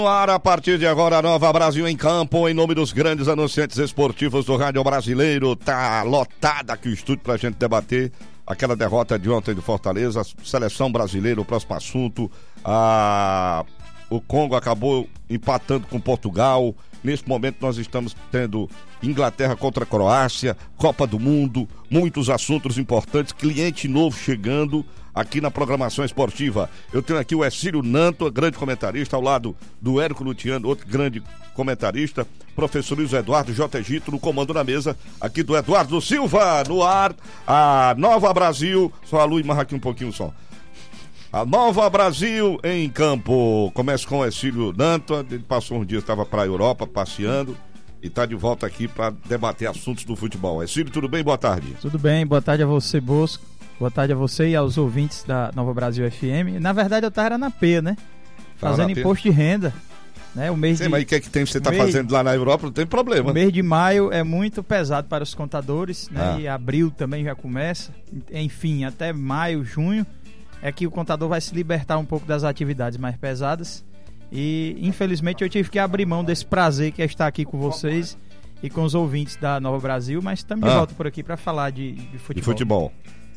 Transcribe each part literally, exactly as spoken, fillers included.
No ar, a partir de agora, a Nova Brasil em campo, em nome dos grandes anunciantes esportivos do Rádio Brasileiro. Tá lotada aqui o estúdio pra gente debater aquela derrota de ontem do Fortaleza, seleção brasileira, o próximo assunto. A... O Congo acabou empatando com Portugal. Neste momento nós estamos tendo Inglaterra contra a Croácia, Copa do Mundo, muitos assuntos importantes, cliente novo chegando aqui na programação esportiva. Eu tenho aqui o Ercílio Nanto, grande comentarista, ao lado do Érico Luciano, outro grande comentarista, professor Luiz Eduardo J. Egito, no comando na mesa, aqui do Eduardo Silva, no ar, a Nova Brasil, só a luz, marra aqui um pouquinho só. A Nova Brasil em campo. Começa com o Ercílio Nanto, ele passou uns dias, estava para a Europa passeando e está de volta aqui para debater assuntos do futebol. Ercílio, tudo bem? Boa tarde. Tudo bem, boa tarde a você, Bosco. Boa tarde a você e aos ouvintes da Nova Brasil F M. Na verdade, eu estava na P, né? Fazendo imposto de renda. Né? O mês Sim, de... mas o que é que tem, você está mês... fazendo lá na Europa? Não tem problema. O mês de maio é muito pesado para os contadores, né? Ah. E abril também já começa. Enfim, até maio, junho é que o contador vai se libertar um pouco das atividades mais pesadas. E, infelizmente, eu tive que abrir mão desse prazer que é estar aqui com vocês e com os ouvintes da Nova Brasil, mas estamos de ah. volta por aqui para falar de, de futebol. De futebol.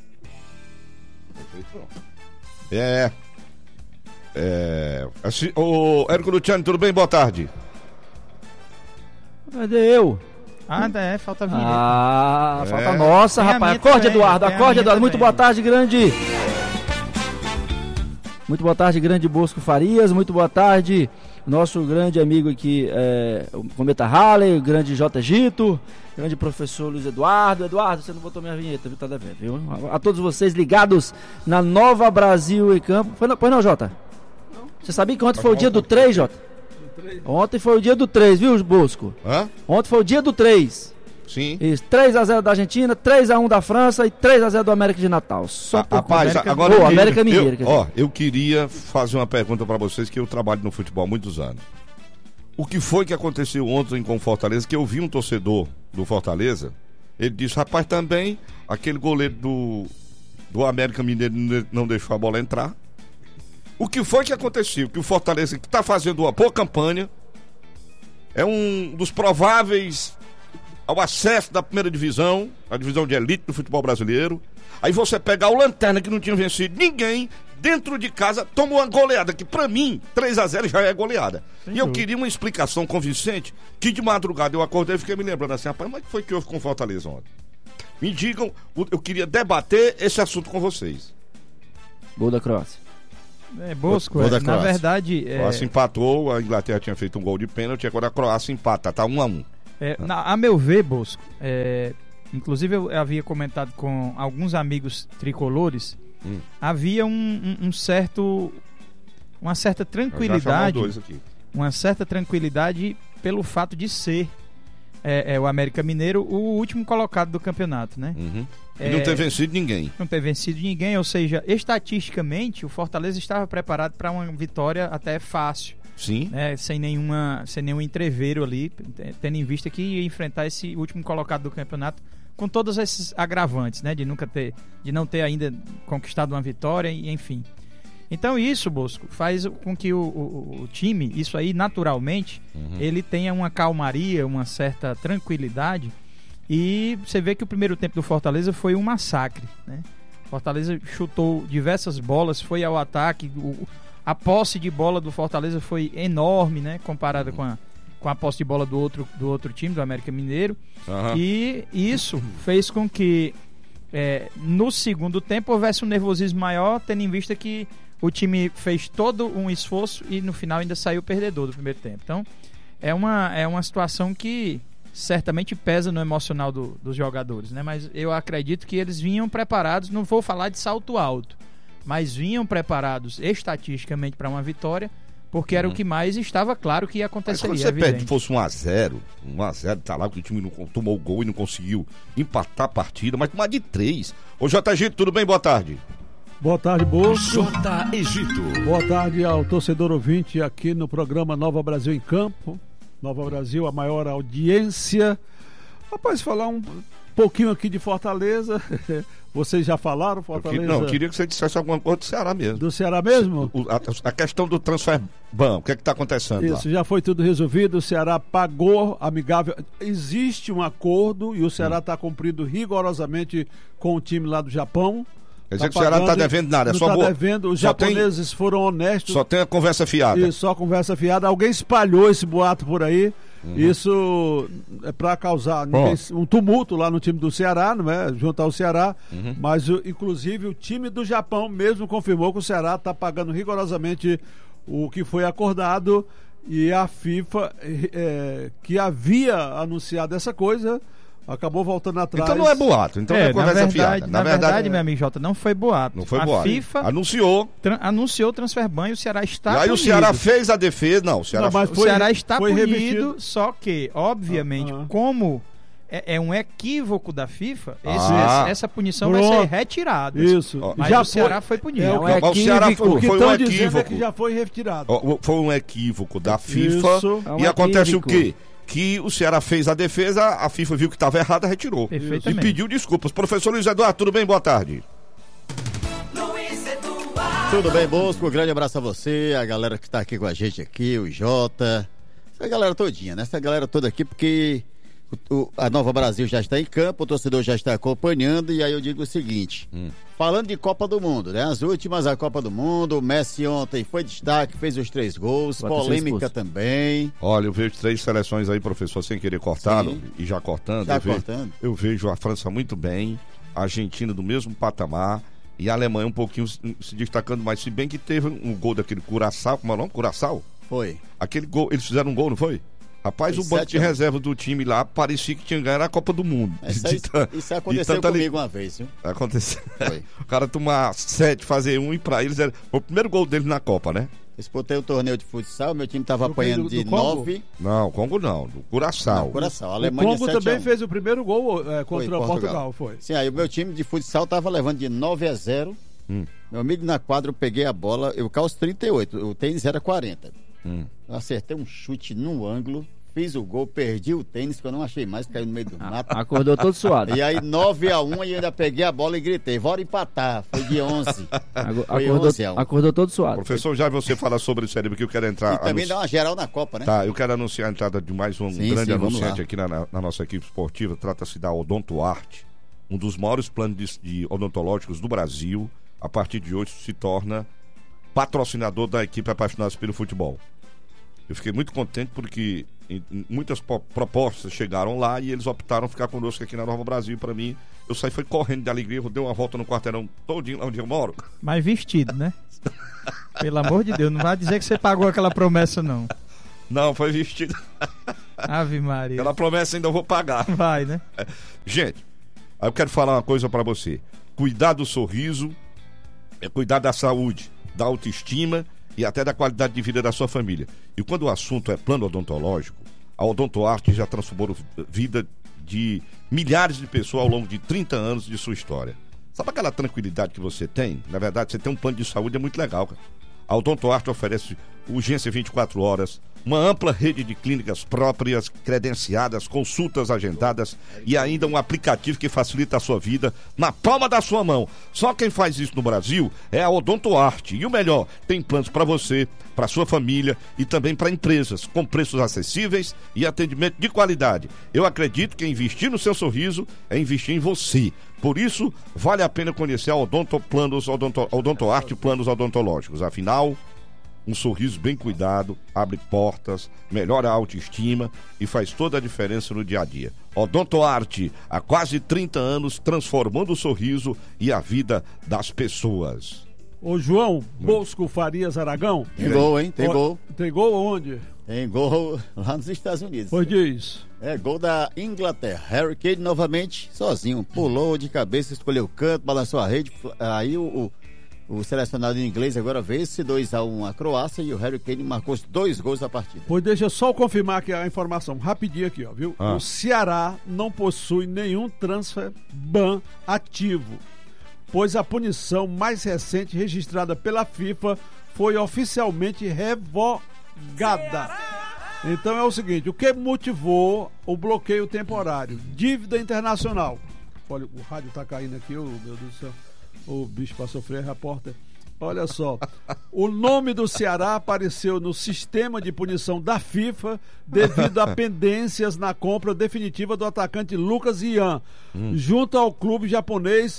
É. É. Assim, ô, Érico Luciano, tudo bem? Boa tarde. Cadê eu? Ah, é, falta vinheta. Ah, É. falta nossa, Tem a rapaz. minha Acorde, também, Eduardo, tem a acorde, minha Eduardo. Muito também. boa tarde, grande. Muito boa tarde, grande Bosco Farias. Muito boa tarde, nosso grande amigo aqui, é, o Cometa Halley, o grande J. Gito, grande professor Luiz Eduardo. Eduardo, você não botou minha vinheta, viu? Tá devendo, viu? A, a todos vocês ligados na Nova Brasil em campo. Foi não, pois não, Jota? Não. Você sabia que ontem foi o dia do três, Jota? Ontem foi o dia do três, viu, Bosco? Hã? Ontem foi o dia do três. Sim. Isso, três a zero da Argentina, três a um da França e três a zero do América de Natal. Só Ah, por rapaz, América... agora oh, eu queria- América Mineiro. eu, quer dizer. ó, eu queria fazer uma pergunta pra vocês, que eu trabalho no futebol há muitos anos. O que foi que aconteceu ontem com o Fortaleza? Que eu vi um torcedor do Fortaleza, ele disse, rapaz, também aquele goleiro do, do América Mineiro não deixou a bola entrar. O que foi que aconteceu? Que o Fortaleza, que tá fazendo uma boa campanha, é um dos prováveis ao acesso da primeira divisão, a divisão de elite do futebol brasileiro. Aí você pega o Lanterna, que não tinha vencido ninguém, dentro de casa, toma uma goleada, que pra mim, três a zero já é goleada. Sem e eu dúvida. queria uma explicação convincente, que de madrugada eu acordei e fiquei me lembrando assim, rapaz, mas o que foi que houve com o Fortaleza ontem? Me digam, eu queria debater esse assunto com vocês. Gol da Croácia. É, Bosco, Gol da é, na Croácia. verdade... A É, Croácia empatou, a Inglaterra tinha feito um gol de pênalti, agora a Croácia empata, tá um a um. é, na, a meu ver, Bosco, é, inclusive eu havia comentado com alguns amigos tricolores, Hum. havia um, um- um certo... uma certa Eu já tranquilidade, chamou dois aqui. uma certa tranquilidade pelo fato de ser é, é, o América Mineiro o último colocado do campeonato, né? Uhum. E É, não ter vencido ninguém. não ter vencido ninguém, ou seja, estatisticamente o Fortaleza estava preparado para uma vitória até fácil, Sim. né? Sem nenhuma, sem nenhum entreveiro ali, tendo em vista que ia enfrentar esse último colocado do campeonato com todos esses agravantes, né? De nunca ter, de não ter ainda conquistado uma vitória, e enfim. Então isso, Bosco, faz com que o, o- o time, isso aí naturalmente, Uhum. ele tenha uma calmaria, uma certa tranquilidade. E você vê que o primeiro tempo do Fortaleza foi um massacre, né? Fortaleza chutou diversas bolas, foi ao ataque, o- a posse de bola do Fortaleza foi enorme, né? Comparada com a, com a posse de bola do outro, do outro time, do América Mineiro. Aham. E isso fez com que é, no segundo tempo houvesse um nervosismo maior, tendo em vista que o time fez todo um esforço e no final ainda saiu perdedor do primeiro tempo. Então é uma, é uma situação que certamente pesa no emocional do- dos jogadores, né? Mas eu acredito que eles vinham preparados, não vou falar de salto alto, mas vinham preparados estatisticamente para uma vitória, porque era Uhum. o que mais estava claro que Mas aconteceria. quando você evidente. perde, fosse um a zero, um a zero, tá lá que o time não tomou o gol e não conseguiu empatar a partida, mas tomar de três. Ô J G, tudo bem? Boa tarde. Boa tarde, Bosco. J. Egito. Boa tarde ao torcedor ouvinte aqui no programa Nova Brasil em Campo. Nova Brasil, a maior audiência. Rapaz, falar um... pouquinho aqui de Fortaleza. Vocês já falaram, Fortaleza? Eu que, não, eu queria que você dissesse alguma coisa do Ceará mesmo. Do Ceará mesmo? O, a, a questão do transfer ban, o que é que está acontecendo Isso, lá? já foi tudo resolvido, o Ceará pagou amigável. Existe um acordo e o Ceará está hum. cumprindo rigorosamente com o time lá do Japão. Quer dizer tá que o Ceará não está devendo nada, é não só tá boa. devendo, os só japoneses tem, foram honestos. Só tem a conversa fiada. Isso, só conversa fiada. Alguém espalhou esse boato por aí. Uhum. Isso é para causar ninguém, um tumulto lá no time do Ceará, não é? Junto ao Ceará. Uhum. Mas, inclusive, o time do Japão mesmo confirmou que o Ceará está pagando rigorosamente o que foi acordado. E a FIFA, é, que havia anunciado essa coisa, acabou voltando atrás. Então não é boato, então é, é conversa verdade, fiada. Na, na verdade, verdade é... meu amigo Jota, não foi boato. Não foi a boato. FIFA anunciou. Tra anunciou o transfer ban e o Ceará está E aí punido. o Ceará fez a defesa, não, o Ceará, não, mas foi, o Ceará está foi punido, revertido. Só que, obviamente, uh -huh. como é, é um equívoco da FIFA, esse, ah. essa, essa punição Pronto. vai ser retirada. Isso. Mas já o Ceará foi, foi punido. É é um equívoco. O Ceará foi, o que foi um equívoco. É que já foi retirado. Foi um equívoco da FIFA. Isso. É um e acontece equívoco. O quê? Que o Ceará fez a defesa, a FIFA viu que estava errada, retirou. E pediu desculpas. Professor Luiz Eduardo, tudo bem? Boa tarde. Luiz Eduardo. Tudo bem, Bosco? Um grande abraço a você, a galera que está aqui com a gente aqui, o Jota, essa galera todinha, né? Essa galera toda aqui, porque o, o, a Nova Brasil já está em campo, o torcedor já está acompanhando, e aí eu digo o seguinte, hum. falando de Copa do Mundo, né? As últimas, a Copa do Mundo, o Messi ontem foi destaque, fez os três gols, Pode polêmica também. Olha, eu vejo três seleções aí, professor, sem querer cortar, e já cortando. Já eu cortando. Vejo, eu vejo a França muito bem, a Argentina do mesmo patamar, e a Alemanha um pouquinho se destacando mais, se bem que teve um gol daquele Curaçao, como é o nome? Curaçao? Foi. Aquele gol, eles fizeram um gol, não foi? Rapaz, foi o banco de anos. reserva do time lá parecia que tinha ganhado a Copa do Mundo. Isso, de, isso aconteceu comigo ali... uma vez, viu? Aconteceu. Foi. O cara tomar sete, fazer um e pra eles era o primeiro gol dele na Copa, né? Disputei o torneio de futsal, meu time tava apanhando do, do de nove. Não, Congo não, do Curaçao. Curaçao, a Alemanha o Congo também fez o primeiro gol é, contra foi, Portugal. Portugal, foi. Sim, aí o meu time de futsal tava levando de nove a zero. Hum. Meu amigo na quadra, eu peguei a bola, eu calço trinta e oito, o tênis era quarenta. Hum. Eu acertei um chute no ângulo, fiz o gol, perdi o tênis, que eu não achei mais, caiu no meio do mato. Acordou todo suado. E aí nove a um, e eu ainda peguei a bola e gritei, bora empatar, foi de onze. Agora, foi acordou, onze a um. Acordou todo suado. Professor, já você fala sobre isso aí, porque eu quero entrar... E também anunci... dá uma geral na Copa, né? Tá, eu quero anunciar a entrada de mais um sim, grande sim, anunciante aqui na, na nossa equipe esportiva, trata-se da Odontoarte, um dos maiores planos de, de odontológicos do Brasil. A partir de hoje se torna patrocinador da equipe Apaixonados pelo Futebol. Eu fiquei muito contente porque em, em muitas po propostas chegaram lá e eles optaram ficar conosco aqui na Nova Brasil. Para mim, eu saí foi correndo de alegria, dei uma volta no quarteirão todinho lá onde eu moro. Mas vestido, né? Pelo amor de Deus, não vai dizer que você pagou aquela promessa, não. Não, foi vestido. Ave Maria. Aquela promessa ainda eu vou pagar. Vai, né? É. Gente, eu quero falar uma coisa para você. Cuidar do sorriso é cuidar da saúde, da autoestima e até da qualidade de vida da sua família. E quando o assunto é plano odontológico, a Odontoarte já transformou a vida de milhares de pessoas ao longo de trinta anos de sua história. Sabe aquela tranquilidade que você tem? Na verdade, você tem um plano de saúde, é muito legal, cara. A Odontoarte oferece urgência vinte e quatro horas, uma ampla rede de clínicas próprias, credenciadas, consultas agendadas e ainda um aplicativo que facilita a sua vida na palma da sua mão. Só quem faz isso no Brasil é a Odontoarte. E o melhor, tem planos para você, para sua família e também para empresas, com preços acessíveis e atendimento de qualidade. Eu acredito que investir no seu sorriso é investir em você. Por isso, vale a pena conhecer a Odonto Planos, Odonto, Odontoarte Planos Odontológicos. Afinal, um sorriso bem cuidado abre portas, melhora a autoestima e faz toda a diferença no dia a dia. Odontoarte, há quase trinta anos, transformando o sorriso e a vida das pessoas. Ô João, Bosco Farias Aragão. Tem gol, hein? Tem o, gol. Tem gol onde? Tem gol lá nos Estados Unidos. Pois diz. É, gol da Inglaterra. Harry Kane novamente sozinho. Pulou de cabeça, escolheu o canto, balançou a rede. Aí o, o, o selecionado inglês agora vence dois a um a Croácia e o Harry Kane marcou os dois gols da partida. Pois deixa eu só confirmar aqui a informação rapidinho aqui, ó, viu? Ah. O Ceará não possui nenhum transfer ban ativo, pois a punição mais recente registrada pela FIFA foi oficialmente revogada. Então é o seguinte, o que motivou o bloqueio temporário? Dívida internacional. Olha, o rádio tá caindo aqui, oh, meu Deus do céu. O bicho pra sofrer, repórter. Olha só, o nome do Ceará apareceu no sistema de punição da FIFA devido a pendências na compra definitiva do atacante Lucas Ian, hum. junto ao clube japonês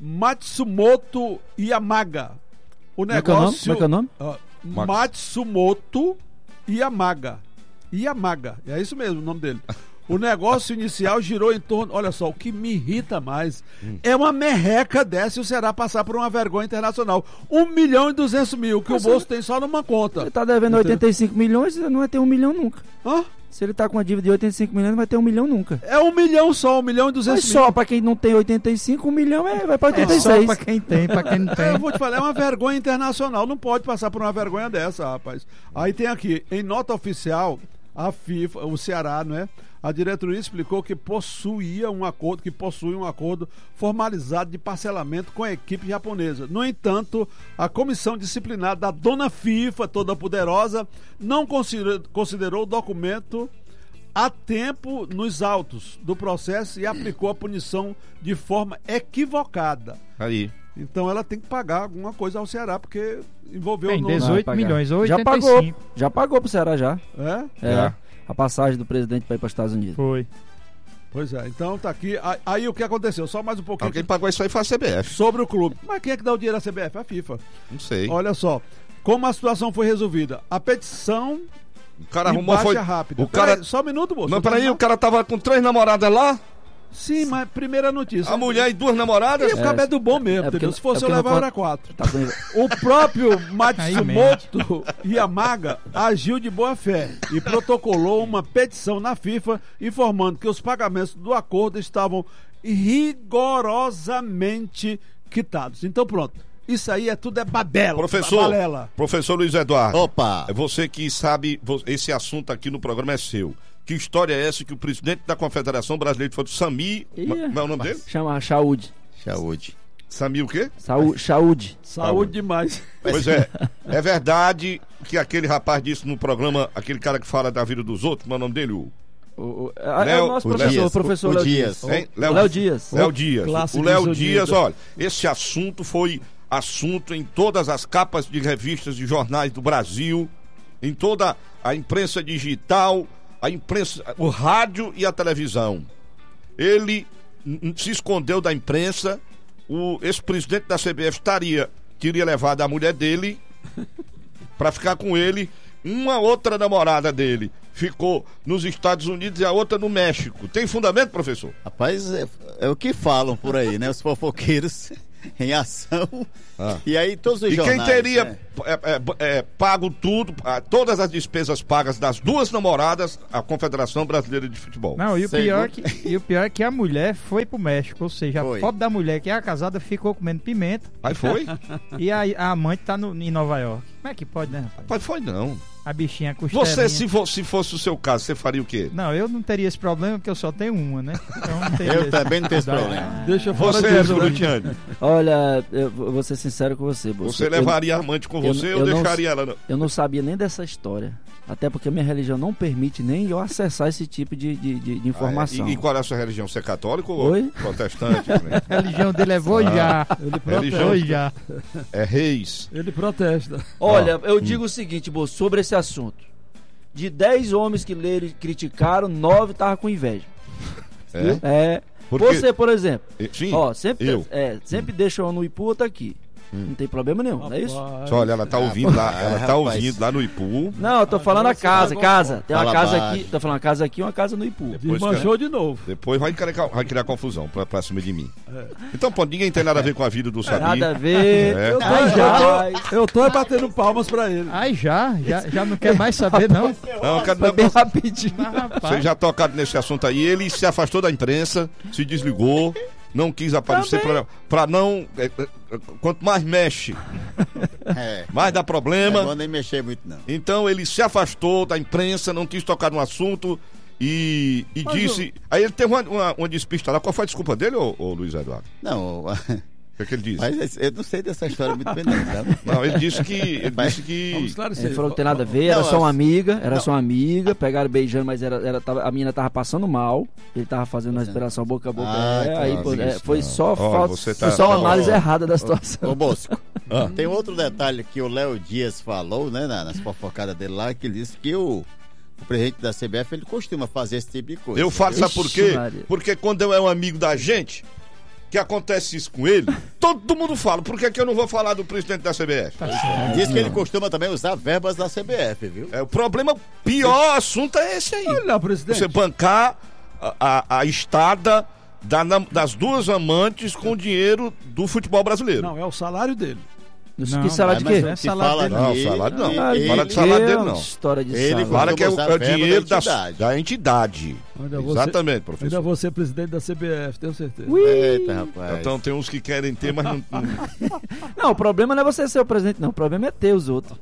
Matsumoto Yamaga. O negócio... Como é que é o nome? Uh, Matsumoto Yamaga. Yamaga, é isso mesmo o nome dele. O negócio inicial girou em torno... Olha só, o que me irrita mais hum. é uma merreca dessa e o Ceará passar por uma vergonha internacional. Um milhão e duzentos mil, que Mas o bolso ele... tem só numa conta. Ele tá devendo Entendeu? oitenta e cinco milhões, não vai ter um milhão nunca. Hã? Se ele tá com uma dívida de oitenta e cinco milhões, não vai ter um milhão nunca. É um milhão só, um milhão e duzentos Mas mil. só pra quem não tem oitenta e cinco, um milhão é, vai pra oitenta e seis. É só pra quem tem, pra quem não tem. Eu vou te falar, é uma vergonha internacional, não pode passar por uma vergonha dessa, rapaz. Aí tem aqui, em nota oficial, a FIFA, o Ceará, não é? A diretoria explicou que possuía um acordo, que possui um acordo formalizado de parcelamento com a equipe japonesa. No entanto, a comissão disciplinar da dona FIFA, toda poderosa, não considerou, considerou o documento a tempo nos autos do processo e aplicou a punição de forma equivocada. Aí. Então ela tem que pagar alguma coisa ao Ceará, porque envolveu Tem o nome. dezoito milhões, ou já oitenta e cinco. pagou, já pagou pro Ceará já. É? É. Já. A passagem do presidente para ir para os Estados Unidos. Foi. Pois é, então tá aqui. Aí, aí o que aconteceu? Só mais um pouquinho. Quem pagou isso aí foi a C B F. Sobre o clube. Mas quem é que dá o dinheiro à C B F? A FIFA. Não sei. Olha só, como a situação foi resolvida. A petição O cara de arrumou, baixa foi... rápida. O cara... Peraí, só um minuto, moço. Mas peraí, o cara tava com três namoradas lá? Sim, mas primeira notícia. A mulher e duas namoradas? E o cabelo é do bom mesmo, é porque- entendeu? Se fosse é eu porque levar, não era quatro. Tá com- O próprio Matsumoto Yamaga agiu de boa fé e protocolou uma petição na FIFA informando que os pagamentos do acordo estavam rigorosamente quitados. Então pronto, isso aí é tudo é babela. Professor, balela. professor Luiz Eduardo. Opa! É você que sabe, vo- esse assunto aqui no programa é seu. Que história é essa que o presidente da Confederação Brasileira de Futebol, Sami... Ih, ma- Como é o nome dele? Chama Saúde. Saúde. Sami o quê? Saúde. Saúde. Saúde demais. Pois é, é verdade que aquele rapaz disse no programa, aquele cara que fala da vida dos outros, como é o nome dele? O O, o, é, Léo- é o nosso o professor, Dias, o professor o- o Léo Dias. Dias. Hein? O Léo Dias. Léo Dias. Clássico O Léo dos Dias, Unidos. olha, esse assunto foi assunto em todas as capas de revistas de jornais do Brasil, em toda a imprensa digital, a imprensa, o rádio e a televisão. Ele n- se escondeu da imprensa, o ex-presidente da C B F estaria, teria levado a mulher dele para ficar com ele, uma outra namorada dele ficou nos Estados Unidos e a outra no México. Tem fundamento, professor? Rapaz, é, é o que falam por aí, né? Os fofoqueiros em ação. Ah. E aí todos os E jornais... quem teria né? é, é, é, pago tudo, ah, todas as despesas pagas das duas namoradas, a Confederação Brasileira de Futebol. Não, e o, Segundo- pior que, e o pior é que a mulher foi pro México, ou seja, Foi. a pobre da mulher que é a casada ficou comendo pimenta Aí foi? e a, a amante tá no, em Nova York. Como é que pode, né, rapaz? Mas foi não. A bichinha costelinha. Você, se, for, se fosse o seu caso, você faria o quê? Não, eu não teria esse problema porque eu só tenho uma, né? Então não teria Eu esse- também não tenho esse Dá- problema. Deixa fora Você, disso, né? Brutiane, Olha, eu vou ser sincero com você, Bolso. você Eu- levaria a amante com eu- você eu ou não- deixaria ela? Não? Eu não sabia nem dessa história. Até porque minha religião não permite nem eu acessar esse tipo de, de, de- de informação. Ah, é? e, e qual é a sua religião? Você é católico ou Oi? protestante? Né? A religião dele é vou já. Ele Religião- Vou protesta. já. É reis. Ele protesta. Olha, eu digo o seguinte, Bolso, sobre esse assunto. De dez homens que leram e criticaram, nove estavam com inveja. É? É. Porque- Você, por exemplo, Sim, ó, sempre, eu. é, sempre deixa um no Ipu, outro aqui. Não tem problema nenhum, não é isso? Rapaz. Olha, ela tá ouvindo lá, ela tá Rapaz. ouvindo lá no Ipu. Não, eu tô falando a Agora você casa, vai casa. Tem uma Fala casa baixo. aqui, tô falando uma casa aqui e uma casa no Ipu. Depois Desmanchou de novo. Depois vai criar, vai criar confusão pra, pra cima de mim. Então, pô, ninguém tem nada a ver com a vida do Sabi. Nada a ver. É. Eu tô, Ai, eu já. tô, eu tô é batendo palmas pra ele. Ai, já, já, já não quer mais saber, não. Não, eu quero- Foi bem rapidinho. Mas, rapaz, Você já tocado nesse assunto aí, ele se afastou da imprensa, se desligou, não quis aparecer pra, pra não. é, é, quanto mais mexe, É. mais dá Não é problema. bom nem mexer muito, não. Então ele se afastou da imprensa, não quis tocar no assunto e, e Mas disse. Aí ele teve uma, uma, uma despista lá. Qual foi a desculpa dele, ô, ô Luiz Eduardo? Não, O que, é que ele disse? Mas eu não sei dessa história muito bem, não. Tá? Não, ele disse que. Ele disse que... Ele falou que tem nada a ver, era Não, só uma assim, amiga, era não. só uma amiga, pegaram beijando, mas era, era, tava, a menina tava passando mal, ele tava fazendo uma respiração boca a boca. Ah, é, aí, claro, pô, é, isso, foi não. só Olha, falta, você tá- foi só uma análise Ó, ó, errada da situação. Ô, Bosco, Ah. tem outro detalhe que o Léo Dias falou, né, na- nas fofocadas dele lá, que ele disse que o, o presidente da C B F, ele costuma fazer esse tipo de coisa. Eu falo, sabe por Ixi, quê? Maria. Porque quando eu é um amigo da gente, que acontece isso com ele, todo mundo fala. Por que, que eu não vou falar do presidente da C B F? Diz que ele costuma também usar verbas da C B F, viu? É, o problema, pior assunto é esse aí. Olha, presidente. Você bancar a, a, a estada da, nam- das duas amantes com o dinheiro do futebol brasileiro. Não, é o salário dele. Não, que salário de Mas quê? o é que salário fala dele. Não, aqui, salário não. que Fala ele- de salário dele, não. História de Ele salário. Fala que é o, Usar é o verba dinheiro da da, entidade. da entidade. Ainda vou ser- Exatamente, Ainda professor. vou ser presidente da C B F, tenho certeza. Eita, rapaz. Então tem uns que querem ter, mas não. não- Não, o problema não é você ser o presidente, não. O problema é ter os outros.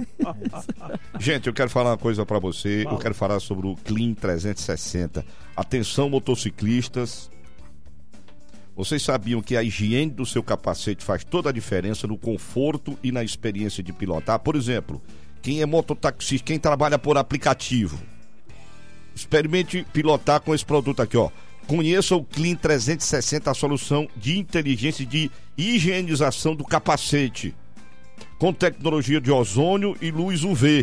Gente, eu quero falar uma coisa pra você. Eu quero falar sobre o Clean trezentos e sessenta. Atenção, motociclistas. Vocês sabiam que a higiene do seu capacete faz toda a diferença no conforto e na experiência de pilotar? Por exemplo, quem é mototaxista, quem trabalha por aplicativo, experimente pilotar com esse produto aqui, ó. Conheça o Clean trezentos e sessenta, a solução de inteligência e de higienização do capacete, com tecnologia de ozônio e luz U V.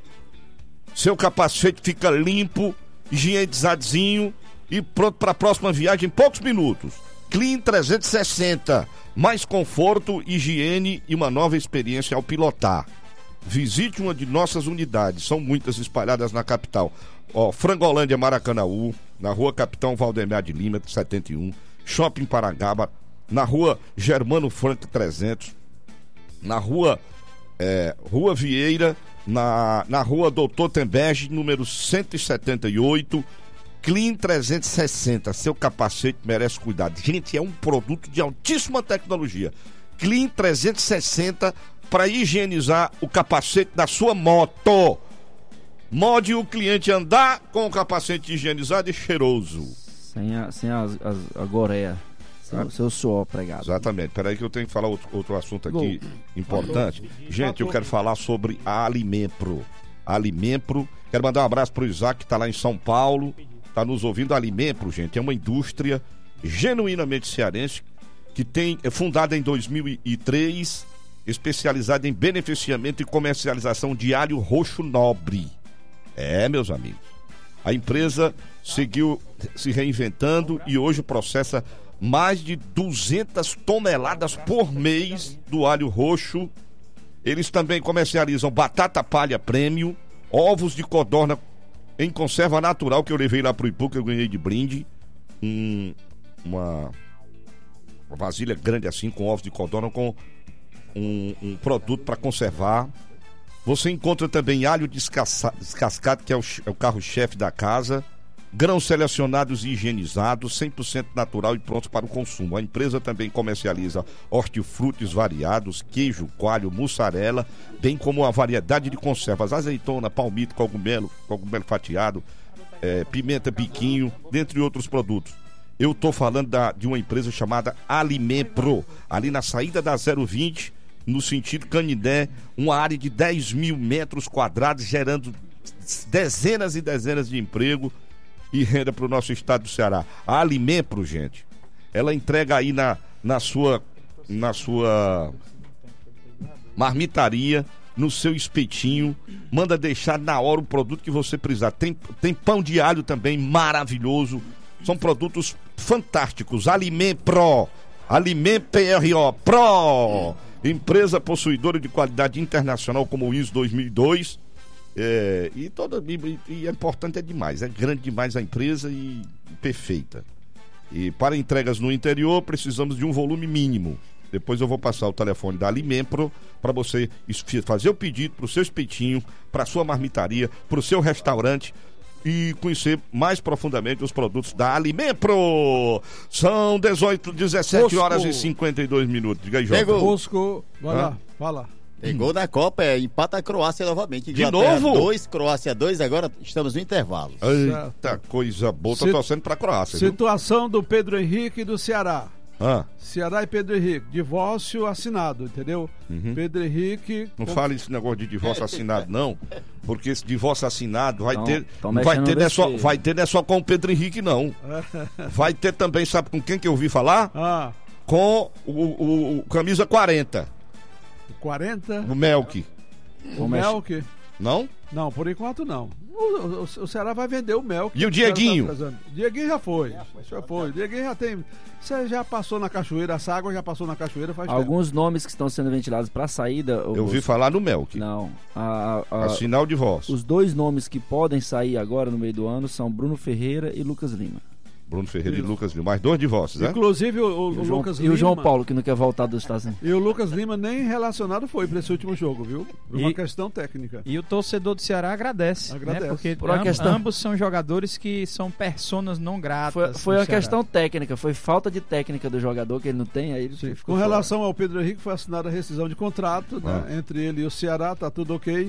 Seu capacete fica limpo, higienizadinho e pronto para a próxima viagem em poucos minutos. Clean trezentos e sessenta, mais conforto, higiene e uma nova experiência ao pilotar. Visite uma de nossas unidades, são muitas espalhadas na capital. Ó, Frangolândia, Maracanaú, na rua Capitão Valdemar de Lima, setenta e um, Shopping Parangaba, na rua Germano Franco trezentos, na rua é, Rua Vieira, na, na rua Doutor Tembege, número cento e setenta e oito. Clean trezentos e sessenta, seu capacete merece cuidado. Gente, é um produto de altíssima tecnologia. Clean trezentos e sessenta para higienizar o capacete da sua moto. Mode o cliente andar com o capacete higienizado e cheiroso. Sem a, sem as, as, a goreia. Sem o seu suor pregado. Exatamente. Peraí que eu tenho que falar outro, outro assunto aqui importante. Gente, eu quero falar sobre a Alimempro. A Alimempro. Quero mandar um abraço pro Isaac, que tá lá em São Paulo. Tá nos ouvindo. A Alimempro, gente, é uma indústria genuinamente cearense, que tem, é fundada em dois mil e três, especializada em beneficiamento e comercialização de alho roxo nobre. É, meus amigos. A empresa seguiu se reinventando e hoje processa mais de duzentas toneladas por mês do alho roxo. Eles também comercializam batata palha premium, ovos de codorna em conserva natural, que eu levei lá pro Ipu, que eu ganhei de brinde. Um, uma, uma vasilha grande assim, com ovos de codorna, com um, um produto para conservar. Você encontra também alho descasca- descascado, que é o, é o carro-chefe da casa. Grãos selecionados e higienizados, cem por cento natural e prontos para o consumo. A empresa também comercializa hortifrutis variados, queijo, coalho, mussarela, bem como uma variedade de conservas, azeitona, palmito, cogumelo, cogumelo fatiado, é, pimenta biquinho, dentre outros produtos. Eu estou falando da, de uma empresa chamada Alimempro, ali na saída da zero vinte, no sentido Canindé, uma área de dez mil metros quadrados, gerando dezenas e dezenas de emprego e renda para o nosso estado do Ceará. A Alimempro, gente, ela entrega aí na, na sua na sua marmitaria, no seu espetinho, manda deixar na hora o produto que você precisar. Tem, tem pão de alho também maravilhoso, são produtos fantásticos. Alimempro, Alimempro Pro, empresa possuidora de qualidade internacional como o I S O dois mil e dois. É, e, toda, e, e é importante, é demais, é grande demais a empresa e perfeita. E para entregas no interior precisamos de um volume mínimo. Depois eu vou passar o telefone da Alimempro para você fazer o pedido para o seu espetinho, para a sua marmitaria, para o seu restaurante e conhecer mais profundamente os produtos da Alimempro. São dezoito, dezessete horas e cinquenta e dois minutos. Diga aí, Jota. Bosco, vai Hã? lá, fala. Pegou na Copa, é, empata a Croácia novamente. De novo? dois, Croácia dois, agora estamos no intervalo. Eita, coisa boa. Tô Sit- torcendo pra Croácia, viu? Situação do Pedro Henrique e do Ceará. Ah. Ceará e Pedro Henrique, divórcio assinado, entendeu? Uhum. Pedro Henrique... Não com... fale esse negócio de divórcio assinado, não, porque esse divórcio assinado vai Tão- ter. tão Não vai mexendo ter, no não é só, besteira. vai ter não é só com o Pedro Henrique, não. Vai ter também, sabe com quem que eu ouvi falar? Ah, Com o, o- o camisa quarenta, quarenta, o Melk. o Vamos mexer. Melk. Não? Não, por enquanto não. O, o- o Ceará vai vender o Melk. E o Dieguinho? Tá Dieguinho já foi. Já foi. Dieguinho já tem. Você já passou na cachoeira, essa água já passou na cachoeira faz tempo. Alguns nomes que estão sendo ventilados para saída. Eu ouvi os... falar no Melk. Não. A, a- a- Assinar o divórcio. os dois nomes que podem sair agora no meio do ano são Bruno Ferreira e Lucas Lima. Bruno Ferreira Isso. e Lucas Lima. Mais dois divórcios, né? Inclusive o, o- E o o, João, Lucas e Lima. o João Paulo, que não quer voltar dos Estados Unidos. E o Lucas Lima nem relacionado foi para esse último jogo, viu? Por uma E- questão técnica. E o torcedor do Ceará agradece, Agradece. né? Porque Por uma amb- questão- ambos são jogadores que são personas não gratas. Foi, do foi uma Ceará. questão técnica, foi falta de técnica do jogador que ele não tem, aí ele Sim. ficou Com fora. relação ao Pedro Henrique, foi assinada a rescisão de contrato né, Ah. entre ele e o Ceará, tá tudo ok.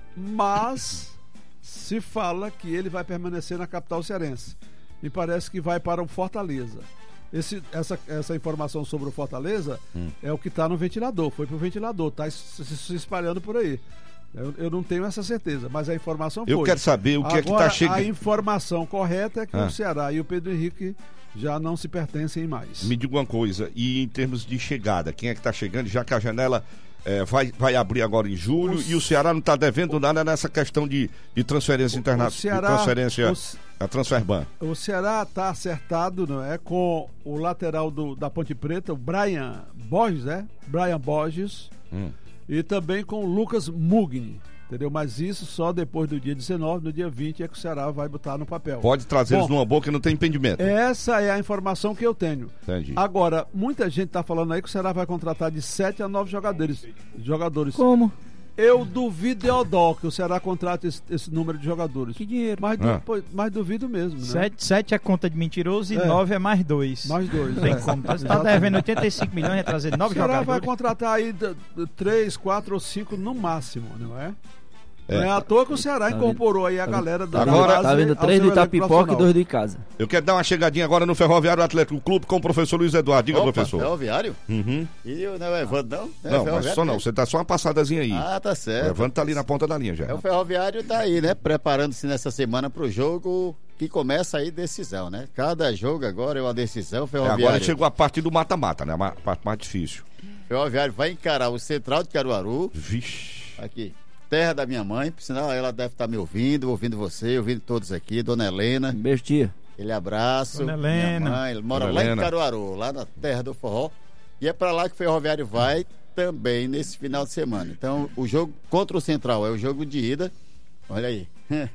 Mas se fala que ele vai permanecer na capital cearense. E parece que vai para o Fortaleza. Esse, essa, essa informação sobre o Fortaleza Hum. é o que está no ventilador, foi pro ventilador, tá se, se espalhando por aí. Eu, eu não tenho essa certeza, mas a informação Eu foi. quero saber o que é que Agora, tá chegando. a informação correta é que Ah. o Ceará e o Pedro Henrique já não se pertencem mais. Me diga uma coisa, e em termos de chegada, quem é que tá chegando, já que a janela eh, vai, vai abrir agora em julho O e o Ceará não tá devendo nada nessa questão de, de transferência internacional, de Ceará- transferência, o Ce- a Transferban. O Ceará está acertado, não é? Com o lateral do, da Ponte Preta, o Brian Borges, né? Brian Borges. Hum. E também com o Lucas Mugni, entendeu? Mas isso só depois do dia dezenove, no dia vinte é que o Ceará vai botar no papel. Pode trazer eles Bom, numa boa que não tem impedimento. Essa é a informação que eu tenho. Entendi. Agora, muita gente está falando aí que o Ceará vai contratar de sete a nove jogadores. jogadores. Como? Eu duvido, Deodó, que o Ceará contrate esse, esse número de jogadores. Que dinheiro. Mas, du- Ah. pô, mas duvido mesmo, né? Sete, sete é conta de mentiroso e É. nove é mais dois. Mais dois. Não tem é. como. Você tá Exatamente. devendo oitenta e cinco milhões e trazer O nove Ceará vai jogadores. contratar aí d- d- três, quatro ou cinco no máximo, não é? É. Não é à toa que o Ceará Tá incorporou aí a tá galera da Agora- base Tá vendo ao três seu do Itapipoca e elenco dois do Icasa. Eu quero dar uma chegadinha agora no Ferroviário Atlético Clube com o professor Luiz Eduardo. Diga, Opa, professor. Ferroviário? Uhum. E o não é o Evandro, não? É Não, mas Ferroviário só não, mesmo? você dá só uma passadazinha aí. Ah, tá o certo. Evandro tá ali na ponta da linha já. É, o Ferroviário tá aí, né? Preparando-se nessa semana pro jogo que começa aí decisão, né? Cada jogo agora é uma decisão. É, Ferroviário, agora chegou a parte do mata-mata, né? A parte mais difícil. Ferroviário vai encarar o Central de Caruaru. Vixe. Aqui, terra da minha mãe, por sinal ela deve estar me ouvindo, ouvindo você, ouvindo todos aqui, Dona Helena, Um beijo, tia. aquele abraço. Dona minha Helena. mãe, ele mora Dona lá Helena. em Caruaru, lá na terra do forró. E é pra lá que o Ferroviário vai também nesse final de semana. Então, o jogo contra o Central é o jogo de ida. Olha aí.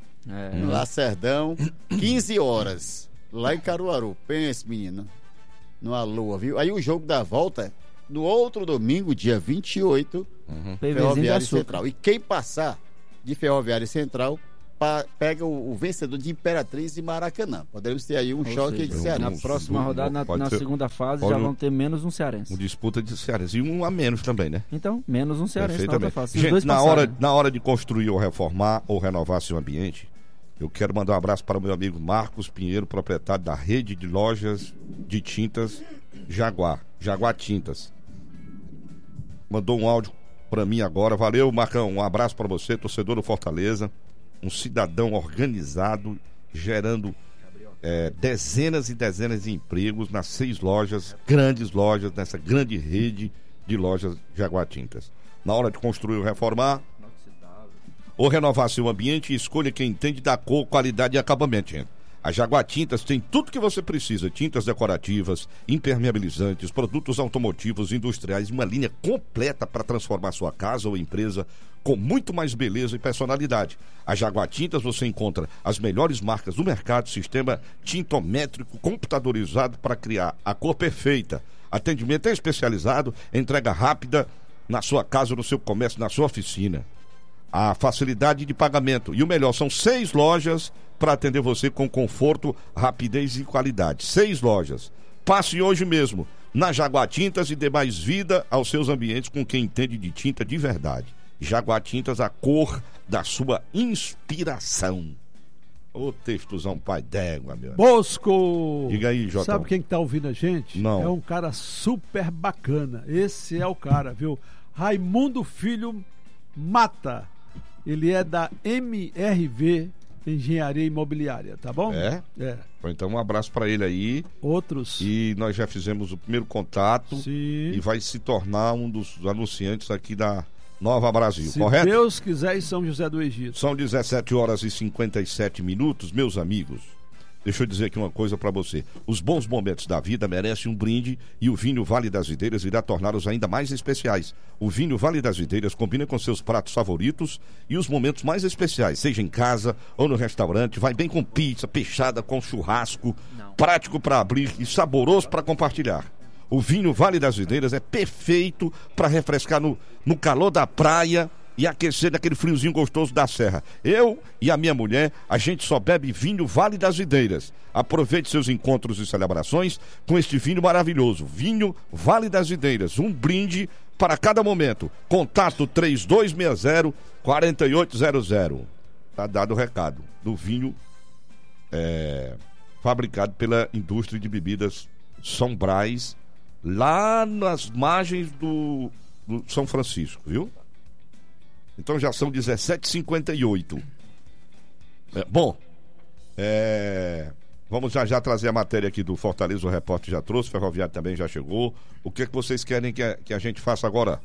É. No Lacerdão, quinze horas, lá em Caruaru. Pense, menino, numa lua, viu? Aí o jogo da volta, no outro domingo, dia vinte e oito, Uhum. PVzinho de Ferroviário açúcar. Central. E quem passar de Ferroviário Central, pa- pega o, o vencedor de Imperatriz e Maracanã. Podemos ter aí um Ou choque seja, de Ceará. Na Um- próxima um- rodada, na, pode na ser- segunda fase, pode já um- vão ter menos um cearense. Uma disputa de Cearense. E um a menos também, né? Então, menos um cearense na outra Perfeitamente. fase. Se os dois Gente, na passarem, hora, na hora de construir ou reformar ou renovar seu ambiente, eu quero mandar um abraço para o meu amigo Marcos Pinheiro, proprietário da rede de lojas de tintas Jaguar, Jaguar Tintas. Mandou um áudio para mim agora. Valeu, Marcão. Um abraço para você, torcedor do Fortaleza. Um cidadão organizado, gerando é, dezenas e dezenas de empregos nas seis lojas, grandes lojas, nessa grande rede de lojas Jaguar Tintas. Na hora de construir ou reformar, ou renovar seu ambiente, escolha quem entende da cor, qualidade e acabamento, gente. A Jaguar Tintas tem tudo que você precisa: tintas decorativas, impermeabilizantes, produtos automotivos, industriais, uma linha completa para transformar sua casa ou empresa com muito mais beleza e personalidade. A Jaguar Tintas você encontra as melhores marcas do mercado, sistema tintométrico computadorizado para criar a cor perfeita. Atendimento especializado, entrega rápida na sua casa, no seu comércio, na sua oficina. A facilidade de pagamento. E o melhor, são seis lojas para atender você com conforto, rapidez e qualidade. Seis lojas. Passe hoje mesmo na Jaguar Tintas e dê mais vida aos seus ambientes com quem entende de tinta de verdade. Jaguar Tintas, a cor da sua inspiração. Ô textozão pai d'égua, meu. Bosco! Diga aí, Jota. Sabe quem que tá ouvindo a gente? Não. É um cara super bacana. Esse é o cara, viu? Raimundo Filho Mata. Ele é da M R V Engenharia Imobiliária, tá bom? É? É. Então um abraço pra ele aí. Outros. E nós já fizemos o primeiro contato. Sim. E vai se tornar um dos anunciantes aqui da Nova Brasil, Se correto? Se Deus quiser, em São José do Egito. São dezessete horas e cinquenta e sete minutos, meus amigos. Deixa eu dizer aqui uma coisa pra você. Os bons momentos da vida merecem um brinde e o vinho Vale das Videiras irá torná-los ainda mais especiais. O vinho Vale das Videiras combina com seus pratos favoritos e os momentos mais especiais, seja em casa ou no restaurante. Vai bem com pizza, peixada, com churrasco, Não. prático para abrir e saboroso para compartilhar. O vinho Vale das Videiras é perfeito para refrescar no, no calor da praia e aquecer daquele friozinho gostoso da serra. Eu e a minha mulher, a gente só bebe vinho Vale das Videiras. Aproveite seus encontros e celebrações com este vinho maravilhoso. Vinho Vale das Videiras, um brinde para cada momento. Contato três dois seis zero, quatro oito zero zero. Tá dado o recado do vinho é, fabricado pela indústria de bebidas São Brás, lá nas margens do, do São Francisco, viu? Então já são dezessete e cinquenta e oito. É, bom, é, vamos já já trazer a matéria aqui do Fortaleza, o repórter já trouxe, o Ferroviário também já chegou. O que é que vocês querem que a, que a gente faça agora?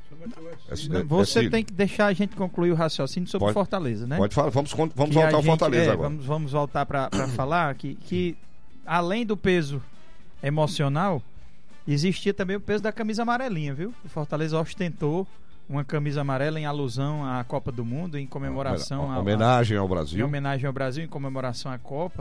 É, Você é, tem que deixar a gente concluir o raciocínio sobre o Fortaleza, né? Pode falar, vamos, vamos que voltar ao gente, Fortaleza é, agora. Vamos, vamos voltar para falar que, que, além do peso emocional, existia também o peso da camisa amarelinha, viu? O Fortaleza ostentou uma camisa amarela em alusão à Copa do Mundo, em comemoração a, a, homenagem ao Brasil. Em homenagem ao Brasil, em comemoração à Copa.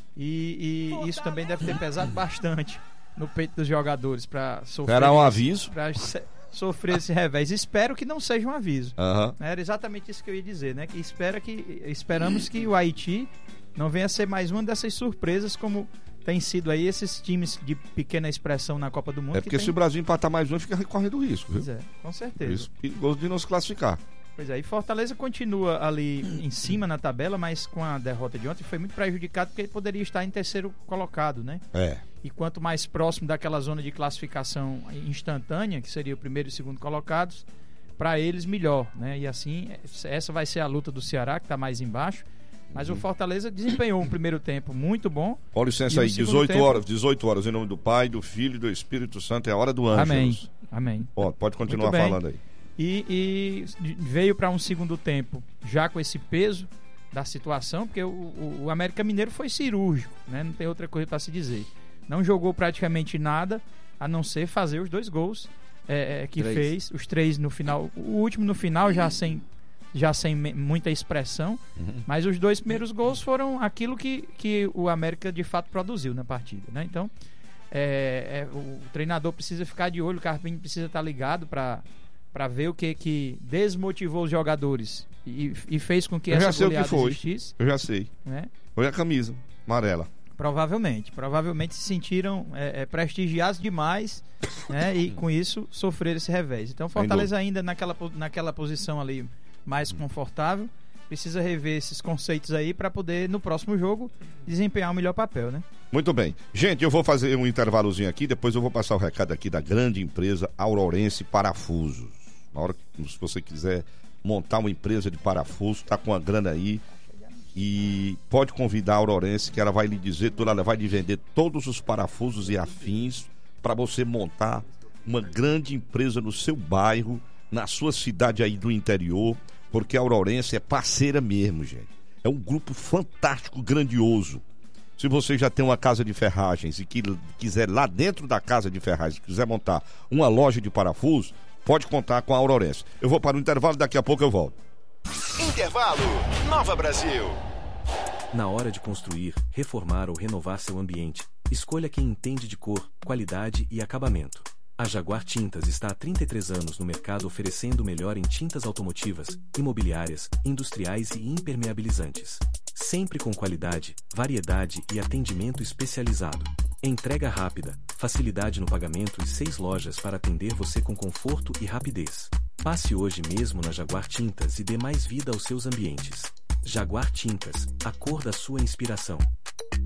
E, e isso também deve ter pesado bastante no peito dos jogadores para sofrer. Era um aviso. Para sofrer esse revés. Espero que não seja um aviso. Uhum. Era exatamente isso que eu ia dizer, né? Que espera que esperamos que o Haiti não venha a ser mais uma dessas surpresas como tem sido aí esses times de pequena expressão na Copa do Mundo. É porque tem... se o Brasil empatar mais um, fica correndo risco, viu? Pois é, com certeza. Isso, perigoso de não se classificar. Pois é, e Fortaleza continua ali em cima na tabela, mas com a derrota de ontem foi muito prejudicado porque ele poderia estar em terceiro colocado, né? É. E quanto mais próximo daquela zona de classificação instantânea, que seria o primeiro e segundo colocados, para eles melhor, né? E assim, essa vai ser a luta do Ceará, que está mais embaixo. Mas uhum. o Fortaleza desempenhou um primeiro tempo muito bom. Com licença aí, dezoito horas, dezoito horas, em nome do Pai, do Filho e do Espírito Santo, é a hora do Ângelos. Amém, amém. Bom, pode continuar falando aí. E, e veio para um segundo tempo já com esse peso da situação, porque o, o, o América Mineiro foi cirúrgico, né? Não tem outra coisa para se dizer. Não jogou praticamente nada, a não ser fazer os dois gols é, é, que três. fez, os três no final, o último no final já sem... já sem muita expressão, uhum. mas os dois primeiros gols foram aquilo que, que o América de fato produziu na partida, né? Então é, é, o treinador precisa ficar de olho, o Carpini precisa estar ligado para para ver o que que desmotivou os jogadores e, e fez com que eu essa já sei goleada o que foi. existisse. Eu já sei. Né? Foi a camisa amarela. Provavelmente, provavelmente se sentiram é, é, prestigiados demais, né? E com isso sofreram esse revés. Então Fortaleza ainda naquela, naquela posição ali mais confortável, precisa rever esses conceitos aí para poder no próximo jogo desempenhar o melhor papel, né? Muito bem. Gente, eu vou fazer um intervalozinho aqui, depois eu vou passar o recado aqui da grande empresa Aurorense Parafusos. Na hora que se você quiser montar uma empresa de parafuso, tá com a grana aí e pode convidar a Aurorense, que ela vai lhe dizer tudo, ela vai lhe vender todos os parafusos e afins para você montar uma grande empresa no seu bairro, na sua cidade aí do interior, porque a Aurorense é parceira mesmo, gente. É um grupo fantástico, grandioso. Se você já tem uma casa de ferragens e que quiser lá dentro da casa de ferragens, quiser montar uma loja de parafusos, pode contar com a Aurorense. Eu vou para o intervalo, daqui a pouco eu volto. Intervalo, Nova Brasil. Na hora de construir, reformar ou renovar seu ambiente, escolha quem entende de cor, qualidade e acabamento. A Jaguar Tintas está há trinta e três anos no mercado oferecendo o melhor em tintas automotivas, imobiliárias, industriais e impermeabilizantes. Sempre com qualidade, variedade e atendimento especializado. Entrega rápida, facilidade no pagamento e seis lojas para atender você com conforto e rapidez. Passe hoje mesmo na Jaguar Tintas e dê mais vida aos seus ambientes. Jaguar Tintas, a cor da sua inspiração.